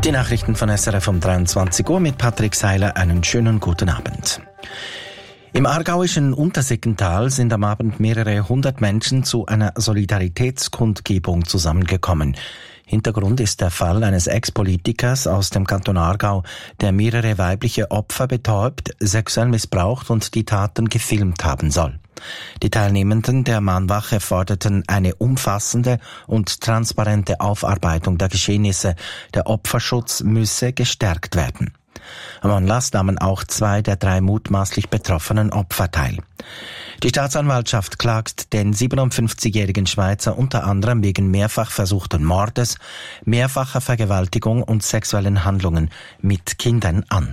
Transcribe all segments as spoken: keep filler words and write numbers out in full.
Die Nachrichten von S R F um dreiundzwanzig Uhr mit Patrick Seiler. Einen schönen guten Abend. Im aargauischen Untersiggental sind am Abend mehrere hundert Menschen zu einer Solidaritätskundgebung zusammengekommen. Hintergrund ist der Fall eines Ex-Politikers aus dem Kanton Aargau, der mehrere weibliche Opfer betäubt, sexuell missbraucht und die Taten gefilmt haben soll. Die Teilnehmenden der Mahnwache forderten eine umfassende und transparente Aufarbeitung der Geschehnisse. Der Opferschutz müsse gestärkt werden. Am Anlass nahmen auch zwei der drei mutmaßlich betroffenen Opfer teil. Die Staatsanwaltschaft klagt den siebenundfünfzigjährigen Schweizer unter anderem wegen mehrfach versuchten Mordes, mehrfacher Vergewaltigung und sexuellen Handlungen mit Kindern an.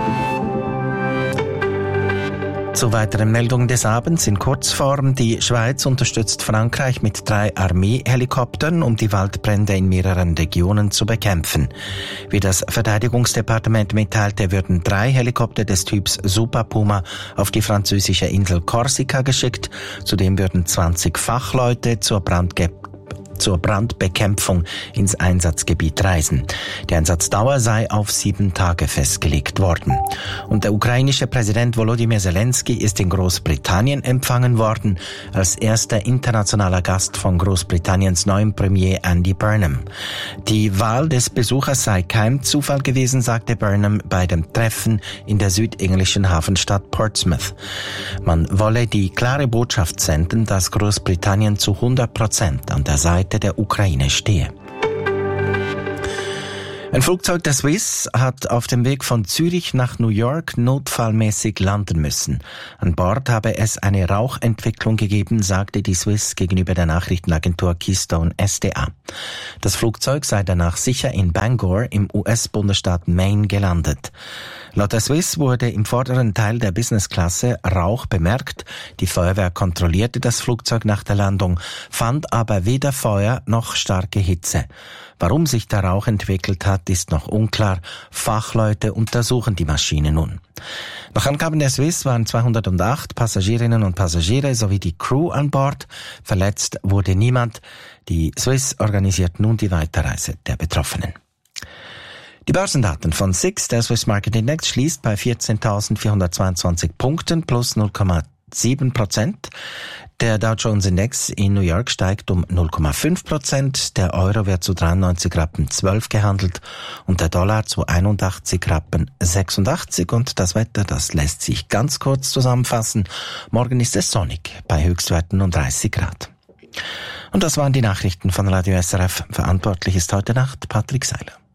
Zu weiteren Meldungen des Abends in Kurzform. Die Schweiz unterstützt Frankreich mit drei Armeehelikoptern, um die Waldbrände in mehreren Regionen zu bekämpfen. Wie das Verteidigungsdepartement mitteilte, würden drei Helikopter des Typs Super Puma auf die französische Insel Korsika geschickt. Zudem würden zwanzig Fachleute zur Brandge- zur Brandbekämpfung ins Einsatzgebiet reisen. Die Einsatzdauer sei auf sieben Tage festgelegt worden. Und der ukrainische Präsident Volodymyr Zelensky ist in Großbritannien empfangen worden, als erster internationaler Gast von Großbritanniens neuem Premier Andy Burnham. Die Wahl des Besuchers sei kein Zufall gewesen, sagte Burnham bei dem Treffen in der südenglischen Hafenstadt Portsmouth. Man wolle die klare Botschaft senden, dass Großbritannien zu hundert Prozent an der Seite der Ukraine stehe. Ein Flugzeug der Swiss hat auf dem Weg von Zürich nach New York notfallmäßig landen müssen. An Bord habe es eine Rauchentwicklung gegeben, sagte die Swiss gegenüber der Nachrichtenagentur Keystone S D A. Das Flugzeug sei danach sicher in Bangor im U S-Bundesstaat Maine gelandet. Laut der Swiss wurde im vorderen Teil der Businessklasse Rauch bemerkt. Die Feuerwehr kontrollierte das Flugzeug nach der Landung, fand aber weder Feuer noch starke Hitze. Warum sich der Rauch entwickelt hat, ist noch unklar. Fachleute untersuchen die Maschine nun. Nach Angaben der Swiss waren zweihundertacht Passagierinnen und Passagiere sowie die Crew an Bord. Verletzt wurde niemand. Die Swiss organisiert nun die Weiterreise der Betroffenen. Die Börsendaten von S I X, der Swiss Market Index, schließt bei vierzehntausendvierhundertzweiundzwanzig Punkten plus null Komma sieben Prozent. Der Dow Jones Index in New York steigt um null Komma fünf Prozent. Der Euro wird zu dreiundneunzig Rappen zwölf gehandelt und der Dollar zu einundachtzig Rappen sechsundachtzig. Und das Wetter, das lässt sich ganz kurz zusammenfassen. Morgen ist es sonnig bei Höchstwerten um dreißig Grad. Und das waren die Nachrichten von Radio S R F. Verantwortlich ist heute Nacht Patrick Seiler.